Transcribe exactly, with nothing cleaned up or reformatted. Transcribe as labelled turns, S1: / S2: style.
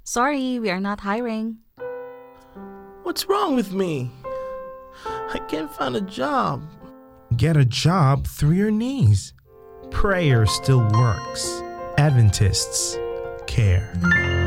S1: Sorry, we are not hiring.
S2: What's wrong with me? I can't find a job.
S3: Get a job through your knees. Prayer still works. Adventists care.